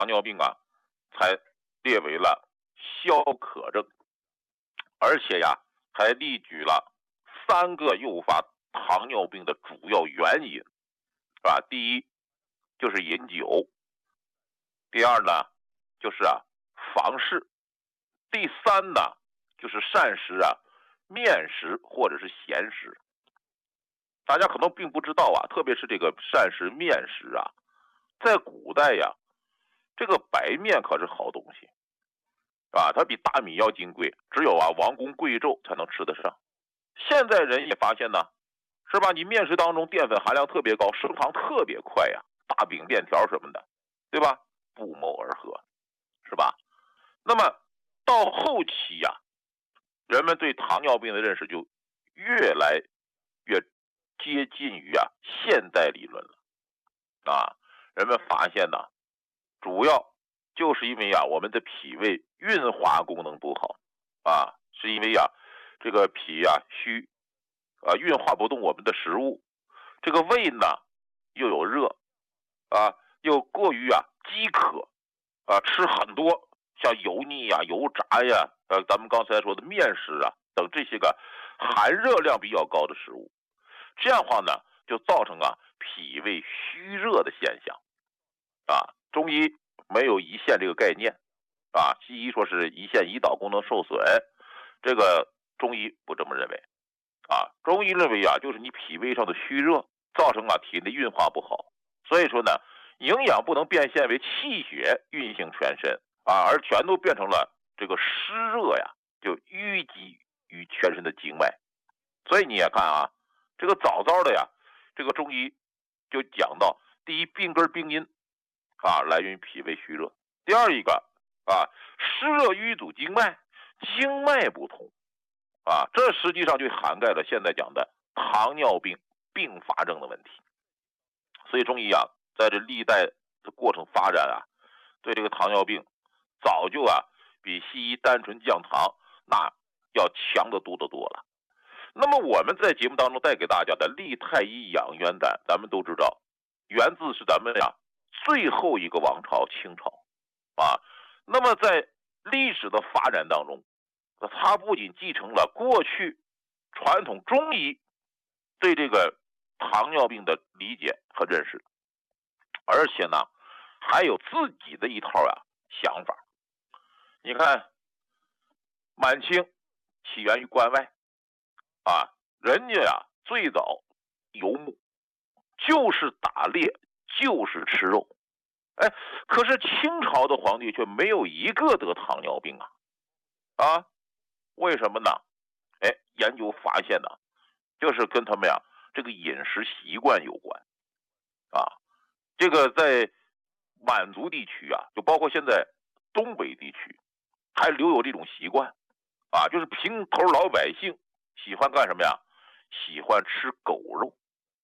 糖尿病啊才列为了消渴症，而且呀还列举了3个诱发糖尿病的主要原因，是吧？第一就是饮酒，第二呢就是房事，第三呢就是膳食面食或者是咸食。大家可能并不知道特别是这个膳食面食在古代这个白面可是好东西它比大米要金贵，只有王公贵胄才能吃得上。现在人也发现呢，是吧？你面食当中淀粉含量特别高，升糖特别快大饼面条什么的，对吧？不谋而合，是吧？那么到后期人们对糖尿病的认识就越来越接近于现代理论了人们发现呢，主要就是因为我们的脾胃运化功能不好是因为这个脾虚运化不动我们的食物，这个胃呢又有热又过于饥渴吃很多像油腻油炸咱们刚才说的面食等这些个含热量比较高的食物，这样的话呢就造成脾胃虚热的现象中医没有胰腺这个概念西医说是胰腺胰岛功能受损，这个中医不这么认为中医认为就是你脾胃上的虚热造成体内运化不好，所以说呢营养不能变现为气血运行全身而全都变成了这个湿热就淤积于全身的经脉。所以你也看这个早早的这个中医就讲到，第一病根病因来源于脾胃虚热，第二一个湿热淤阻经脉，经脉不通这实际上就涵盖了现在讲的糖尿病并发症的问题。所以中医在这历代的过程发展对这个糖尿病早就比西医单纯降糖那要强得多得多了。那么我们在节目当中带给大家的利太医养元胆，咱们都知道源自是咱们最后一个王朝清朝那么在历史的发展当中，它不仅继承了过去传统中医对这个糖尿病的理解和认识，而且呢还有自己的一套想法。你看满清起源于关外人家最早游牧就是打猎就是吃肉可是清朝的皇帝却没有一个得糖尿病为什么呢？研究发现呢就是跟他们这个饮食习惯有关这个在满族地区就包括现在东北地区还留有这种习惯就是平头老百姓喜欢干什么喜欢吃狗肉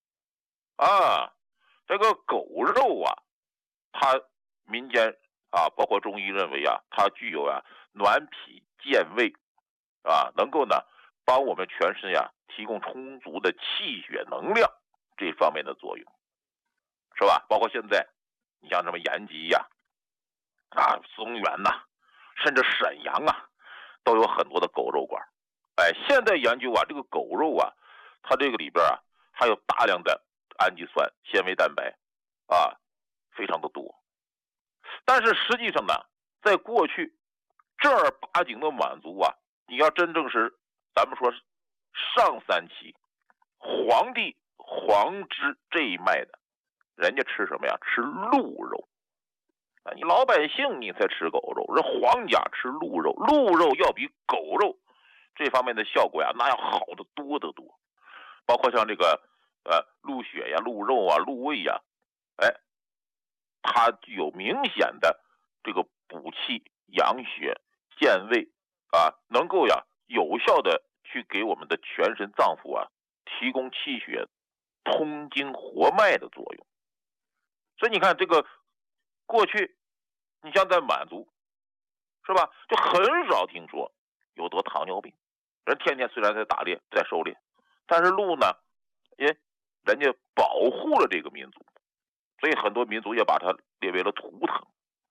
这个狗肉它民间包括中医认为它具有暖脾健胃能够呢帮我们全身提供充足的气血能量这方面的作用，是吧？包括现在你像什么延吉松原甚至沈阳都有很多的狗肉馆现在研究这个狗肉它这个里边还有大量的氨基酸纤维蛋白非常的多。但是实际上呢在过去正儿八经的满族你要真正是咱们说上三期皇帝皇之这一脉的，人家吃什么吃鹿肉你老百姓你才吃狗肉，人皇家吃鹿肉，鹿肉要比狗肉这方面的效果那要好得多得多。包括像这个鹿血鹿肉鹿味它具有明显的这个补气养血健胃能够有效的去给我们的全身脏腑提供气血通经活脉的作用。所以你看这个过去你像在满族是吧就很少听说有得糖尿病，人天天虽然在打猎在狩猎，但是鹿呢人家保护了这个民族，所以很多民族也把它列为了图腾